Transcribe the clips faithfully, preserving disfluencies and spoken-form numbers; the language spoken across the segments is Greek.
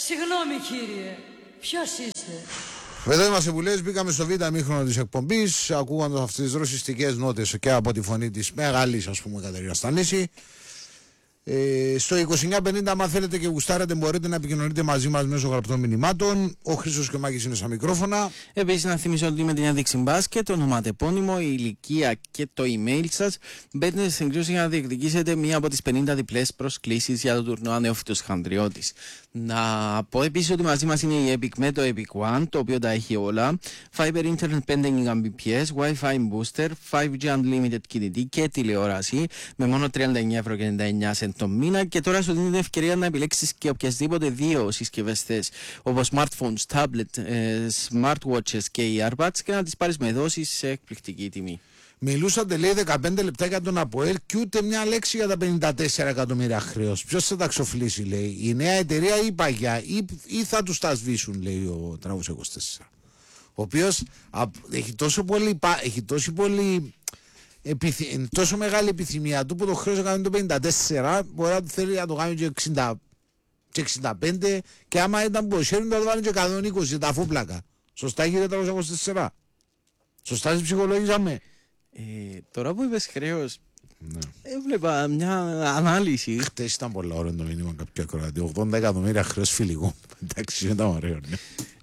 Συγγνώμη κύριε, ποιος είστε? Εδώ είμαστε που λες, μπήκαμε στο β' μήχρονο της εκπομπής, ακούγοντας αυτές τις ρωσιστικές νότες και από τη φωνή της μεγάλης, ας πούμε, Κατερίνα Στανίση. Ε, στο είκοσι εννιά πενήντα, άμα θέλετε και γουστάρετε, μπορείτε να επικοινωνείτε μαζί μας μέσω γραπτών μηνυμάτων. Ο Χρήστος και ο Μάκης είναι στα μικρόφωνα. Επίσης, να θυμίσω ότι με την ένδειξη μπάσκετ, το ονοματεπώνυμο, η ηλικία και το email σας μπαίνετε στην κρύωση για να διεκδικήσετε μία από τις πενήντα διπλές προσκλήσεις για το τουρνουά Νεόφυτος Χανδριώτης. Να πω επίσης ότι μαζί μας είναι η Epic με το Epic One, το οποίο τα έχει όλα. Fiber Internet πέντε Mbps, Wi-Fi Booster, φάιβ τζι Unlimited κινητή και τηλεόραση με μόνο τριάντα εννιά ευρώ και ενενήντα εννιά σεντ το μήνα, και τώρα σου δίνει την ευκαιρία να επιλέξεις και οποιασδήποτε δύο συσκευές θες, όπως smartphones, tablet, ε, smartwatches και earbuds, και να τις πάρεις με δόσεις σε εκπληκτική τιμή. Μιλούσατε, λέει, δεκαπέντε λεπτά για τον ΑΠΟΕΛ και ούτε μια λέξη για τα πενήντα τέσσερα εκατομμύρια χρέος. Ποιος θα τα ξοφλήσει, λέει, η νέα εταιρεία ή η παγιά, ή, ή θα τους τα σβήσουν, λέει ο Τράβος είκοσι τέσσερα. Ο οποίος α, έχει τόσο πολύ, έχει τόσο πολύ επιθυ... τόσο μεγάλη επιθυμία του που το χρέος έκανε το πενήντα τέσσερα, μπορεί να θέλει να το κάνει και εξήντα και εξήντα πέντε, και άμα ήταν ποσέρι να το βάλει και εκατόν είκοσι, τα φούπλακα. Σωστά, κύριε τριακόσια είκοσι τέσσερα? Σωστά σας ψυχολογήσαμε? Ε, τώρα που είπες χρέος, ναι, έβλεπα μια ανάλυση. Χτες ήταν πολλά ώρα το μήνυμα κάποιο ακροατή, ογδόντα εκατομμύρια χρέος φιλικό. Εντάξει, ήταν ωραίο, ναι.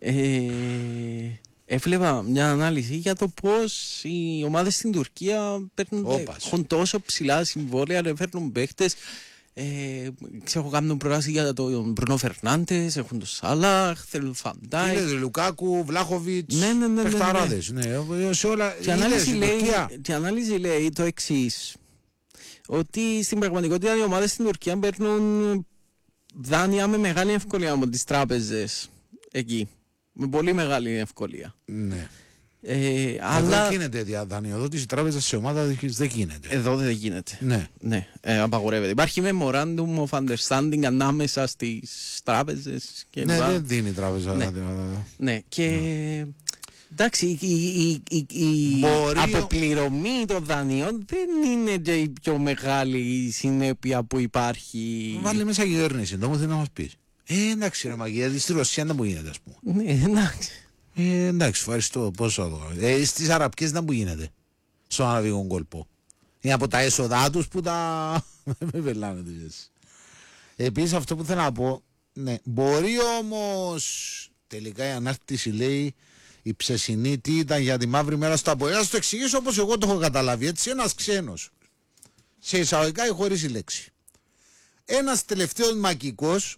Ε, έβλεπα μια ανάλυση για το πώς οι ομάδες στην Τουρκία παίρνουν, έχουν τόσο ψηλά συμβόλαια, φέρνουν παίχτες. Ε, ξέρω, κάνουν πρόταση για τον Μπρουνό Φερνάντες, έχουν τον Σάλαχ, θέλουν Φαντάι. Είναι Λουκάκου, Βλάχοβιτς, ναι, ναι, ναι, παιχταράδες. Ναι, ναι. Σε όλα. Και η ανάλυση, λέει, η ανάλυση λέει το εξής, ότι στην πραγματικότητα οι ομάδες στην Τουρκία παίρνουν δάνεια με μεγάλη ευκολία από τις τράπεζες εκεί. Με πολύ μεγάλη ευκολία. Ναι. Ε, αλλά δεν γίνεται διαδανειοδότηση τράπεζα σε ομάδα, δεν γίνεται. Εδώ δεν γίνεται. Ναι. Ναι, ε, απαγορεύεται. Υπάρχει memorandum of understanding ανάμεσα στις τράπεζες και ναι, δεν δίνει η τράπεζα. Ναι, ναι. Και ναι. Εντάξει, η, η, η, η Μπορεί... αποπληρωμή των δανείων δεν είναι και η πιο μεγάλη συνέπεια που υπάρχει. Βάλει μέσα κυβέρνηση, το θέλει να μας πεις. Ε, εντάξει ρε μαγεία, στη Ρωσία δεν μου γίνεται, ας πούμε. Ναι, εντάξει. Ε, εντάξει, ευχαριστώ. Πόσο θα το κάνω. Ε, στις Αραπικές δεν που γίνεται. Στον Αραβικό κόλπο. Είναι από τα έσοδά τους που τα. Με πελάνε τις. Επίσης, αυτό που θέλω να πω. Ναι, μπορεί όμως. Τελικά η ανάρτηση λέει η ψεσινή τι ήταν για τη μαύρη μέρα στο ΑΠΟΕΛ. Να το εξηγήσω όπως εγώ το έχω καταλάβει. Έτσι, ένας ξένος. Σε εισαγωγικά ή χωρίς η λέξη. Ένας τελευταίος μακικός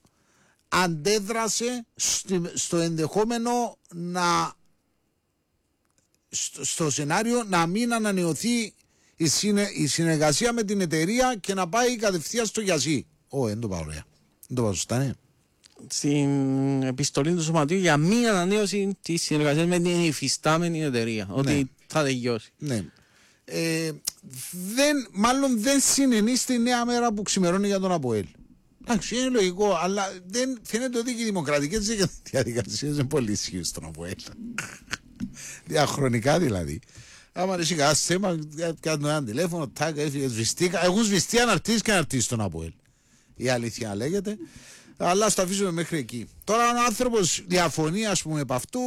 αντέδρασε στο ενδεχόμενο να στο, στο σενάριο να μην ανανεωθεί η, συνε, η συνεργασία με την εταιρεία και να πάει κατευθείαν στο γιαζί. Ω, δεν το πάω ωραία. Δεν το πάω σωστά, ναι. Στην επιστολή του Σωματείου για μη ανανέωση της συνεργασίας με την υφιστάμενη εταιρεία. Ναι. Ότι θα τελειώσει. Ναι. Ε, δεν, μάλλον δεν συνενεί στη νέα μέρα που ξημερώνει για τον ΑΠΟΕΛ. Εντάξει, είναι λογικό, αλλά δεν φαίνεται ότι και οι δημοκρατικές διαδικασίες είναι πολύ ισχύες στον ΑΠΟΕΛ. Διαχρονικά δηλαδή. Άμα αρέσει κανένα θέμα, κάνουν ένα τηλέφωνο, τάκα, έφυγε, σβηστήκα. Έχουν σβηστεί αναρτήσεις και αναρτήσεις στον ΑΠΟΕΛ. Η αλήθεια λέγεται. Αλλά στο αφήσουμε μέχρι εκεί. Τώρα, αν ο άνθρωπος διαφωνεί, ας πούμε, από αυτού,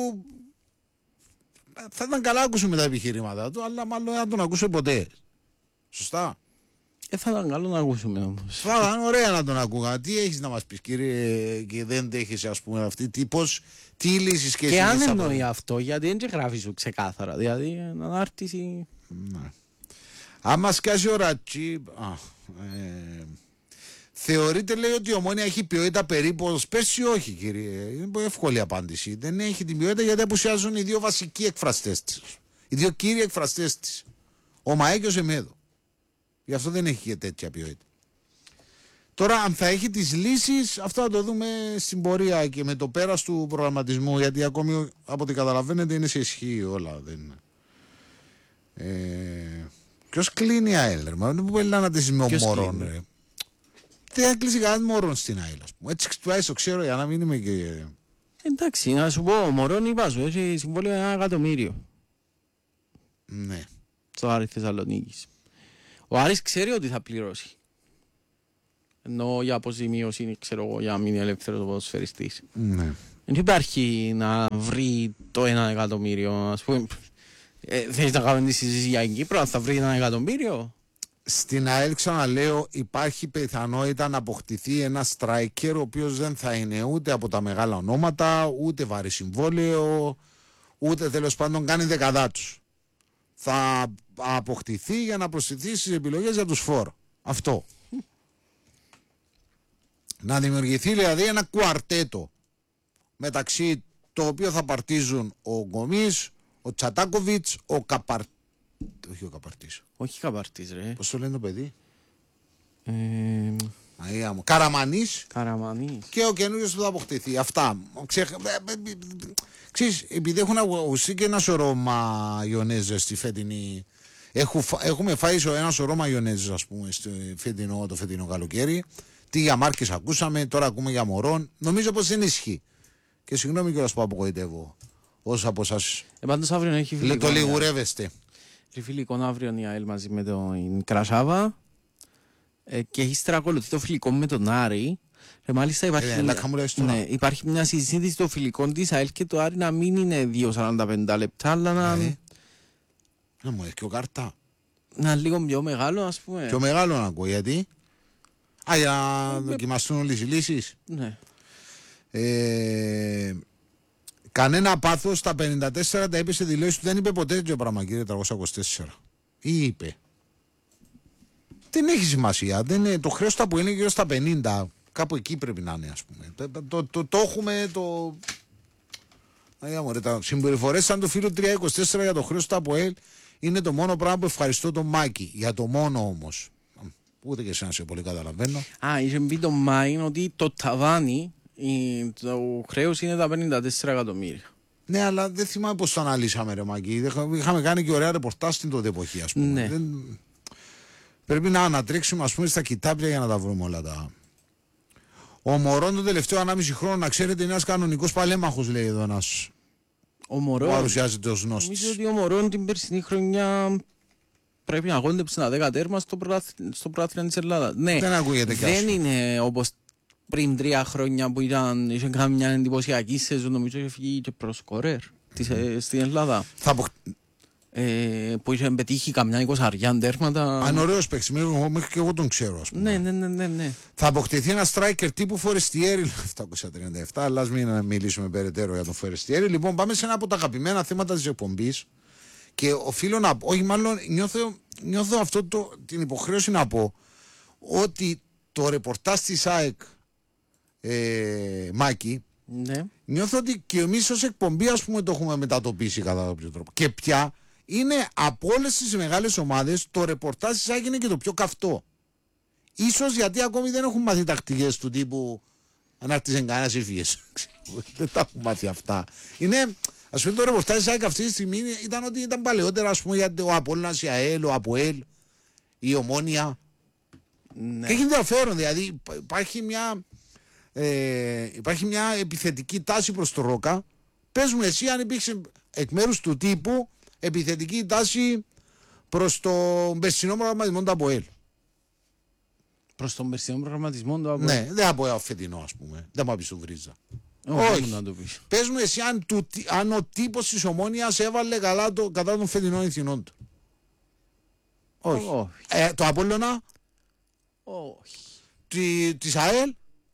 θα ήταν καλά να ακούσουμε τα επιχειρήματά του, αλλά μάλλον δεν θα τον ακούσω ποτέ. Σωστά. Ε, θα ήταν καλό να ακούσουμε όμως. Θα ήταν ωραία να τον ακούγα. Τι έχεις να μας πεις, κύριε, και δεν έχεις, ας πούμε, αυτή, τι, πώς, τι λύσεις και εσύ. Και αν εννοεί αυτό, γιατί δεν γράφει σου ξεκάθαρα. Δηλαδή, ανάρτηση. Ναι. Άμα σκάσει ο Ρατσί. Α, ε, θεωρείτε, λέει, ότι η Ομόνια έχει ποιότητα περίπου ως πέσει? Όχι, κύριε. Είναι εύκολη απάντηση. Δεν έχει την ποιότητα γιατί απουσιάζουν οι δύο βασικοί εκφραστές της. Οι δύο κύριοι εκφραστές της. Ο ΜΑΕ και ο Σεμέδο. Γι' αυτό δεν έχει και τέτοια ποιότητα. Τώρα, αν θα έχει τις λύσεις, αυτό θα το δούμε στην πορεία και με το πέρας του προγραμματισμού. Γιατί ακόμη, από ό,τι καταλαβαίνετε, είναι σε ισχύ όλα. Δεν... Ε... Ποιος κλείνει η ΑΕΛ, μα δεν μπορεί να τη με ο Μωρόν. Δεν θα κλείσει κανένα Μωρόν στην ΑΕΛ, ας πούμε. Έτσι τουλάχιστον ξέρω, για να μην είμαι και. Εντάξει, να σου πω, ο Μωρόν είπα σου, έχει συμβόλαιο ένα εκατομμύριο. Ναι. Στο Άρη Θεσσαλονίκης. Ο Άρης ξέρει ότι θα πληρώσει. Ενώ για αποζημίωση, ξέρω εγώ, για να μείνει ελεύθερος ο ποδοσφαιριστής. Ναι. Δεν υπάρχει να βρει το ένα εκατομμύριο, ας πούμε. Ε, θέλεις να κάνουμε τη συζήτηση για την Κύπρο, θα βρει ένα εκατομμύριο. Στην ΑΕΛ, ξαναλέω, υπάρχει πιθανότητα να αποκτηθεί ένα striker ο οποίος δεν θα είναι ούτε από τα μεγάλα ονόματα, ούτε βαρύ συμβόλαιο, ούτε τέλος πάντων κάνει δεκαδάτους. Θα αποκτηθεί για να προσθεθεί στις επιλογές για τους φόρ. Αυτό. Να δημιουργηθεί δηλαδή ένα κουαρτέτο μεταξύ το οποίο θα παρτίζουν ο Γκομής, ο Τσατάκοβιτς, ο Καπαρ... Όχι ο Καπαρτής. Όχι Καπαρτής, ρε. Πώς το λένε το παιδί? Ε, Αγία μου. Καραμανής Καραμανής. και ο καινούριος που θα αποκτηθεί. Αυτά. Ξεχ... Ξέρεις, επειδή έχουν αγουστεί και ένα σωρό μαγιονέζες στη φετινή... Έχω... Έχουμε φάει ένα σωρό μαγιονέζες, ας πούμε, στο φετινό, το φετινό καλοκαίρι. Τι για μάρκες ακούσαμε, τώρα ακούμε για μωρών. Νομίζω πως δεν ισχύει. Και συγγνώμη κιόλας που απογοητεύω όσους από εσάς Ε, πάντως αύριο έχει φιλικό. το λιγουρεύεστε. Έχει φιλικό αύριο η ΑΕΛ μαζί με τον Κρασάβα. Ε, και ύστερα ακολουθεί το φιλικό με τον Άρη. Ε, μάλιστα υπάρχει, Ε, λάκα μου λες τώρα. ναι, υπάρχει μια συζήτηση στο φιλικό της ΑΕΛ και το Άρη να μην είναι δύο σαράντα πέντε λεπτά, αλλά να, Ε, να μου έχει και ο κάρτα. να είναι λίγο πιο μεγάλο, ας πούμε. Πιο μεγάλο να ακούω, γιατί. Α, για να δοκιμαστούν όλες οι λύσεις. Ναι. Ε, κανένα πάθος στα πενήντα τέσσερα τα είπε σε δηλώσεις του. Δεν είπε ποτέ τέτοιο πράγμα, κύριε τριακόσια είκοσι τέσσερα. Ή είπε. Δεν έχει σημασία. Δεν είναι, το χρέος που είναι γύρω στα πενήντα. Κάπου εκεί πρέπει να είναι, ας πούμε. Το, το, το, το έχουμε το. Τα συμπεριφορές σαν το φίλο τριακόσια είκοσι τέσσερα για το χρέος του ΑΠΟΕΛ είναι το μόνο πράγμα που ευχαριστώ τον Μάκη. Για το μόνο όμως. Ούτε και εσένα σε πολύ καταλαβαίνω. Α, είχε μπει το Μάιν ότι το ταβάνι, η- το χρέος είναι τα πενήντα τέσσερα εκατομμύρια. Ναι, αλλά δεν θυμάμαι πώς το αναλύσαμε, ρε Μάκη. Δεν- Είχαμε κάνει και ωραία ρεπορτάζ στην τότε εποχή, ας πούμε. Ναι. Δεν... Πρέπει να ανατρέξουμε, ας πούμε, στα κοιτάπια για να τα βρούμε όλα τα. Ο Μωρόν τον τελευταίο ανάμιση χρόνο, να ξέρετε, είναι ένας κανονικός παλέμαχος, λέει εδώ ένας Ο που Μωρόν, παρουσιάζεται ως νομίζω γνώστης. ότι ο Μωρόν την περσινή χρονιά πρέπει να κόντεψε ένα δέκα τέρμα στο πρωτάθλημα στο πρωτάθλημα της Ελλάδας. Ναι, Δεν ακούγεται κι δεν άσχημα. είναι όπως πριν τρία χρόνια που ήταν, είχε κάνει μια εντυπωσιακή σεζόν, νομίζω είχε φύγει και προς σκορέρ της, ε, στην Ελλάδα. Θα αποκ... Ε, που είχε πετύχει καμιά εικοσαριά τέρματα. Αν ωραίος παίκτης, μέχρι μέχρι και εγώ τον ξέρω, ας πούμε. Ναι, ναι, ναι, ναι, ναι. Θα αποκτηθεί ένα striker τύπου Φορεστιέρη. επτακόσια τριάντα επτά, αλλά ας μην μιλήσουμε περαιτέρω για τον Φορεστιέρη. Λοιπόν, πάμε σε ένα από τα αγαπημένα θέματα της εκπομπής. Και οφείλω να πω, όχι, μάλλον νιώθω, νιώθω αυτό το, την υποχρέωση να πω ότι το ρεπορτάζ της ΑΕΚ, ε, Μάκη, Ναι. νιώθω ότι και εμείς ως εκπομπή, ας πούμε, το έχουμε μετατοπίσει κατά κάποιο τρόπο. Και πια είναι από όλες τις μεγάλες ομάδες το ρεπορτάζ της ΑΕΚ είναι και το πιο καυτό. Ίσως γιατί ακόμη δεν έχουν μάθει τακτικές του τύπου αν άρχισε κανένας ύφυγες. Δεν τα έχουν μάθει αυτά. Είναι, ας πούμε, το ρεπορτάζ της ΑΕΚ αυτή τη στιγμή ήταν ότι ήταν παλαιότερα, ας πούμε, για ο Απόλλωνας, η ΑΕΛ, ο ΑΠΟΕΛ, η Ομόνια. Ναι. Και έχει ενδιαφέρον, δηλαδή υπά- υπάρχει μια, ε, υπάρχει μια επιθετική τάση προς το Ρόκα. Πες μου εσύ αν υπήρξε εκ μέρους του τύπου επιθετική τάση προς το περσινό προγραμματισμό του ΑΠΟΕΛ. Προς τον περσινό προγραμματισμό του Ναι, δεν θα πω φετινό, ας πούμε. Δεν μου πεις του Βρίζα. Όχι. Όχι. Να το πεις. Πες μου εσύ αν, του, αν ο τύπος της Ομόνιας έβαλε καλά το, κατά των φετινών ηθινών του. Όχι. Όχι. Ε, το Απόλλωνα, Όχι. τη, της ΑΕΛ,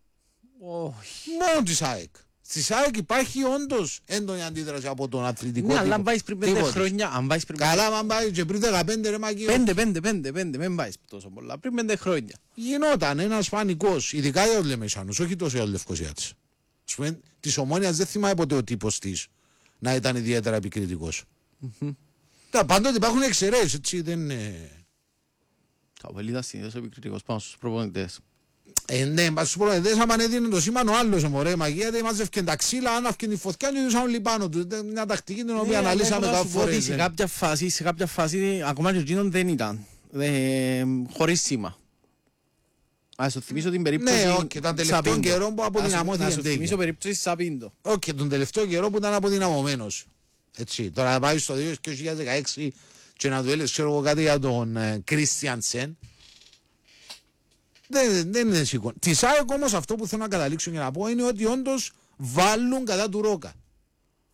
Όχι. μόνο της ΑΕΚ. Στη ΑΕΚ υπάρχει όντως έντονη αντίδραση από τον αθλητικό Ναι, αλλά τύπο. αν πάεις πριν πέντε Τίποτε. χρόνια, αν πάεις πριν Καλά, αν πάει και πριν δεκαπέντε ρε Μάκη. πέντε, πέντε, πέντε, πέντε, μην πάεις τόσο πολλά. Πριν πέντε χρόνια. Γινόταν ένας πανικός, ειδικά για τους Λεμεσάνους, όχι τόσο για τους Λευκοσιάτες. Ας πούμε, της Ομόνιας δεν θυμάμαι ποτέ ο τύπος της να ήταν ιδιαίτερα επικριτικός. Τα πάντοτε υπάρχουν εξαιρέσεις, έτσι, δεν είναι... Τα Απόλλητα συνήθως επικριτικός πάνω στους προπονητές. Ε, ναι, μα στους προπονητές άμα έδινε το σήμα ο άλλος, μωρέ, μαγεία, δεν μαζεύκαν τα ξύλα, άναυκαν τη φωτιά και τους όλοι πάνω του. Ήταν μια τακτική την οποία αναλύσαμε κάθε φορά. Σε κάποια φάση, σε κάποια φάση, ακόμα και εκείνον δεν ήταν. Ε, χωρίς σήμα. Ας σου θυμίσω την περίπτωση Ναι, όχι, τον τελευταίο Σαπίντο. καιρό που αποδυναμώθηκε Ας σου εντέκεια. θυμίσω περίπτωση Σαπίντο. Όχι, τον τελευταίο καιρό που ήταν αποδυναμωμένος. Έτσι, τώρα να πάει στο δύο χιλιάδες δεκαέξι και να του έλεγες, ξέρω εγώ, κάτι για τον Κρίστιανσεν. Δεν, δεν είναι σηκώ. Τη ΑΕΚ όμως αυτό που θέλω να καταλήξω για να πω είναι ότι όντως βάλουν κατά του Ρόκα.